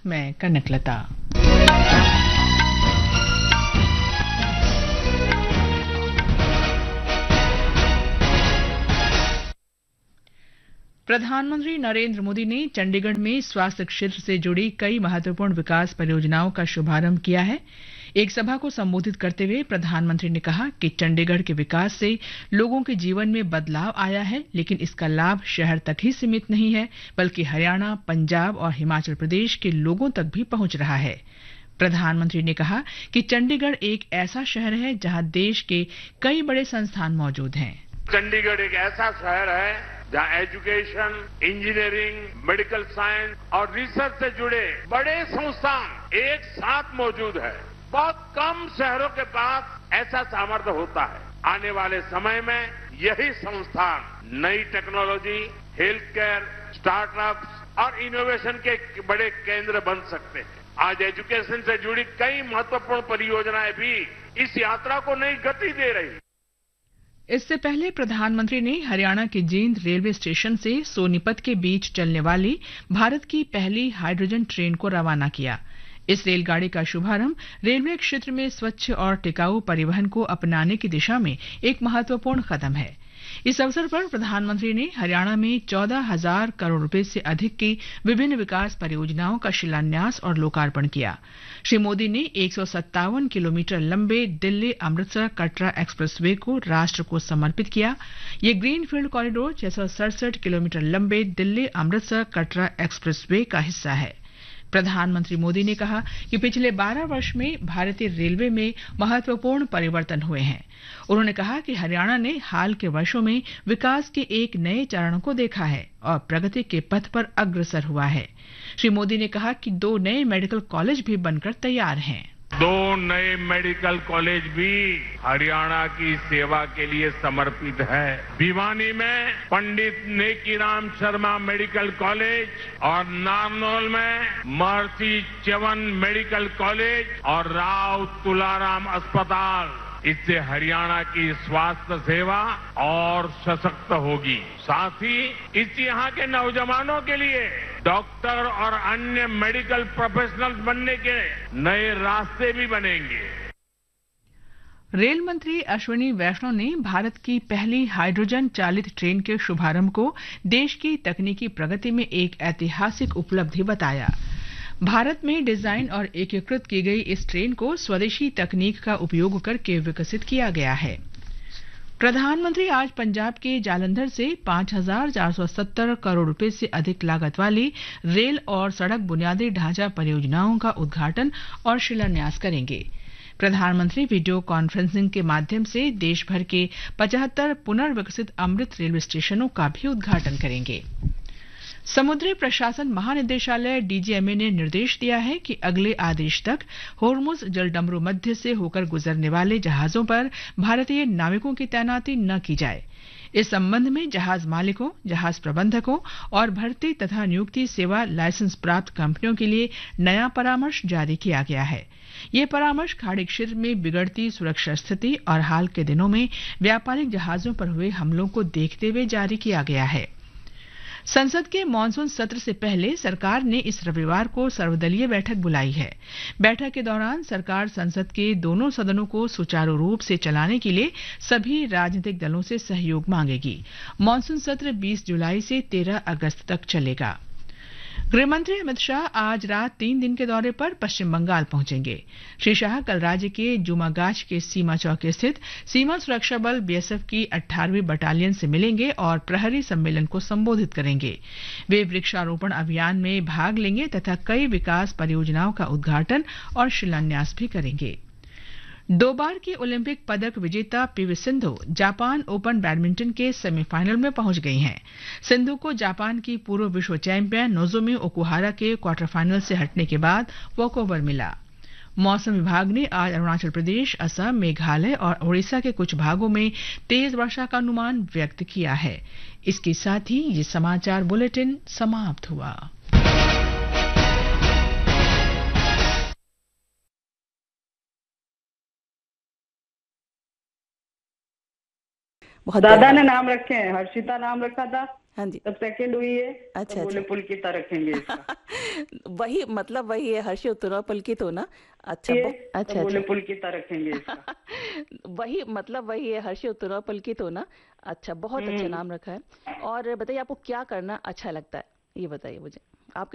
मैं कनकलता। प्रधानमंत्री नरेंद्र मोदी ने चंडीगढ़ में स्वास्थ्य क्षेत्र से जुड़ी कई महत्वपूर्ण विकास परियोजनाओं का शुभारंभ किया है। एक सभा को संबोधित करते हुए प्रधानमंत्री ने कहा कि चंडीगढ़ के विकास से लोगों के जीवन में बदलाव आया है, लेकिन इसका लाभ शहर तक ही सीमित नहीं है, बल्कि हरियाणा, पंजाब और हिमाचल प्रदेश के लोगों तक भी पहुंच रहा है। प्रधानमंत्री ने कहा कि चंडीगढ़ एक ऐसा शहर है जहां देश के कई बड़े संस्थान मौजूद हैं। चंडीगढ़ एक ऐसा शहर है जहां एजुकेशन, इंजीनियरिंग, मेडिकल साइंस और रिसर्च से जुड़े बड़े संस्थान एक साथ मौजूद है। बहुत कम शहरों के पास ऐसा सामर्थ्य होता है। आने वाले समय में यही संस्थान नई टेक्नोलॉजी, हेल्थ केयर, स्टार्टअप्स और इनोवेशन के बड़े केंद्र बन सकते हैं। आज एजुकेशन से जुड़ी कई महत्वपूर्ण परियोजनाएं भी इस यात्रा को नई गति दे रही है। इससे पहले प्रधानमंत्री ने हरियाणा के जींद रेलवे स्टेशन से सोनीपत के बीच चलने वाली भारत की पहली हाइड्रोजन ट्रेन को रवाना किया। इस रेलगाड़ी का शुभारंभ रेलवे क्षेत्र में स्वच्छ और टिकाऊ परिवहन को अपनाने की दिशा में एक महत्वपूर्ण कदम है। इस अवसर पर प्रधानमंत्री ने हरियाणा में 14,000 करोड़ रुपए से अधिक की विभिन्न विकास परियोजनाओं का शिलान्यास और लोकार्पण किया। श्री मोदी ने 157 किलोमीटर लंबे दिल्ली अमृतसर कटरा एक्सप्रेसवे को राष्ट्र को समर्पित किया। ये ग्रीनफील्ड कॉरिडोर 667 किलोमीटर लंबे दिल्ली अमृतसर कटरा एक्सप्रेसवे का हिस्सा है। प्रधानमंत्री मोदी ने कहा कि पिछले 12 वर्ष में भारतीय रेलवे में महत्वपूर्ण परिवर्तन हुए हैं। उन्होंने कहा कि हरियाणा ने हाल के वर्षों में विकास के एक नए चरण को देखा है और प्रगति के पथ पर अग्रसर हुआ है। श्री मोदी ने कहा कि 2 नए मेडिकल कॉलेज भी बनकर तैयार हैं। 2 नए मेडिकल कॉलेज भी हरियाणा की सेवा के लिए समर्पित है। भिवानी में पंडित नेकीराम शर्मा मेडिकल कॉलेज और नारनौल में महर्षि च्यवन मेडिकल कॉलेज और राव तुलाराम अस्पताल। इससे हरियाणा की स्वास्थ्य सेवा और सशक्त होगी। साथ ही इससे यहाँ के नौजवानों के लिए डॉक्टर और अन्य मेडिकल प्रोफेशनल्स बनने के नए रास्ते भी बनेंगे। रेल मंत्री अश्विनी वैष्णव ने भारत की पहली हाइड्रोजन चालित ट्रेन के शुभारंभ को देश की तकनीकी प्रगति में एक ऐतिहासिक उपलब्धि बताया। भारत में डिजाइन और एकीकृत की गई इस ट्रेन को स्वदेशी तकनीक का उपयोग करके विकसित किया गया है। प्रधानमंत्री आज पंजाब के जालंधर से 5,470 करोड़ रुपए से अधिक लागत वाली रेल और सड़क बुनियादी ढांचा परियोजनाओं का उद्घाटन और शिलान्यास करेंगे। प्रधानमंत्री वीडियो कॉन्फ्रेंसिंग के माध्यम से देश भर के 75 पुनर्विकसित अमृत रेलवे स्टेशनों का भी उद्घाटन करेंगे। समुद्री प्रशासन महानिदेशालय डीजीएमए ने निर्देश दिया है कि अगले आदेश तक होर्मुज जलडमरू मध्य से होकर गुजरने वाले जहाजों पर भारतीय नाविकों की तैनाती न की जाए। इस संबंध में जहाज मालिकों, जहाज प्रबंधकों और भर्ती तथा नियुक्ति सेवा लाइसेंस प्राप्त कंपनियों के लिए नया परामर्श जारी किया गया है। ये परामर्श खाड़ी क्षेत्र में बिगड़ती सुरक्षा स्थिति और हाल के दिनों में व्यापारिक जहाजों पर हुए हमलों को देखते हुए जारी किया गया है। संसद के मानसून सत्र से पहले सरकार ने इस रविवार को सर्वदलीय बैठक बुलाई है। बैठक के दौरान सरकार संसद के दोनों सदनों को सुचारू रूप से चलाने के लिए सभी राजनीतिक दलों से सहयोग मांगेगी। मानसून सत्र 20 जुलाई से 13 अगस्त तक चलेगा। गृहमंत्री अमित शाह आज रात 3 दिन के दौरे पर पश्चिम बंगाल पहुंचेंगे। श्री शाह कल राज्य के जुमागाछ के सीमा चौकी स्थित सीमा सुरक्षा बल बीएसएफ की 18वीं बटालियन से मिलेंगे और प्रहरी सम्मेलन को संबोधित करेंगे। वे वृक्षारोपण अभियान में भाग लेंगे तथा कई विकास परियोजनाओं का उद्घाटन और शिलान्यास भी करेंगे। 2 बार की ओलंपिक पदक विजेता PV Sindhu Japan open badminton के सेमीफाइनल में पहुंच गई हैं। सिंधु को जापान की पूर्व विश्व चैंपियन नोजोमी ओकुहारा के क्वार्टर फाइनल से हटने के बाद वॉकओवर मिला। मौसम विभाग ने आज अरुणाचल प्रदेश, असम, मेघालय और ओडिशा के कुछ भागों में तेज वर्षा का अनुमान व्यक्त किया है। इसके साथ ही ये समाचार बुलेटिन समाप्त हुआ। दादा ने नाम रखे हैं, हर्षिता नाम रखा था। हाँ जी। तब सेकंड हुई है, अच्छा तब बोले अच्छा। पुलकिता रखेंगे इसका। वही मतलब वही है, हर्षे उत्तरा पुलकित हो ना। अच्छा ये अच्छा तब बोले अच्छा। पुलकिता रखेंगे इसका। वही मतलब वही है, हर्षे उत्तरा पुलकित हो ना। अच्छा, बहुत अच्छा हम्म। नाम रखा है। और बताइए आपको क्या करना अच्छा लगता है, ये बताइए मुझे।